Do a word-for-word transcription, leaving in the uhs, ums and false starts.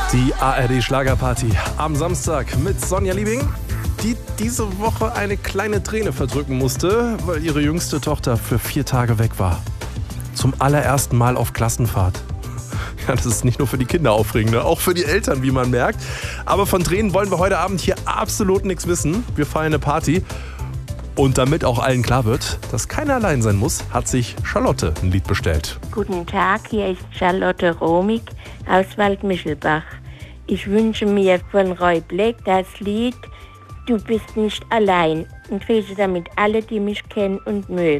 Die A R D-Schlagerparty am Samstag mit Sonja Liebing, die diese Woche eine kleine Träne verdrücken musste, weil ihre jüngste Tochter für vier Tage weg war. Zum allerersten Mal auf Klassenfahrt. Ja, das ist nicht nur für die Kinder aufregend, ne? Auch für die Eltern, wie man merkt. Aber von Tränen wollen wir heute Abend hier absolut nichts wissen. Wir feiern eine Party. Und damit auch allen klar wird, dass keiner allein sein muss, hat sich Charlotte ein Lied bestellt. Guten Tag, hier ist Charlotte Romig aus Waldmichelbach. Ich wünsche mir von Roy Black das Lied Du bist nicht allein und grüße damit alle, die mich kennen und mögen.